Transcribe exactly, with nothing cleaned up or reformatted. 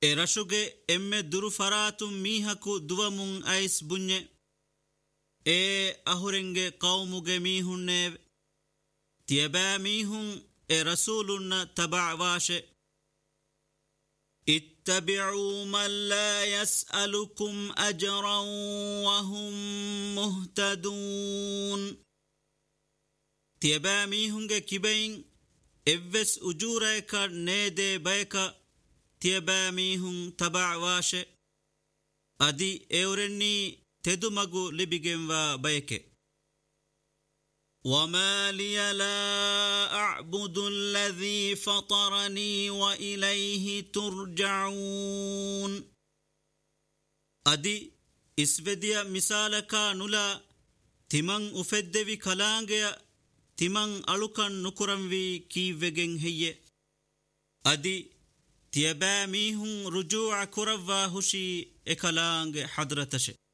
erashuge emme duru faratum mihaku duwamun ais bunye e ahurenge qawmuge mihunne tieba mihun e rasulunna taba'washe اتبعوا من لا يسألكم أجرا وهم مهتدون تيبا ميهنگ كبين إفس أجوريك نيدي بيك تيبا ميهن تبع واشه أدي اورني تدمغو لبگن و بيك وما لي لا أعبد الذي فطرني وإليه ترجعون أدي إسفديا مثالك نلا تمن أفدوي كلانجيا تمن ألوكن نكرموي كيفغن هي أدي تيبا ميهن رجوع كروا هشي إكلانج حضرتش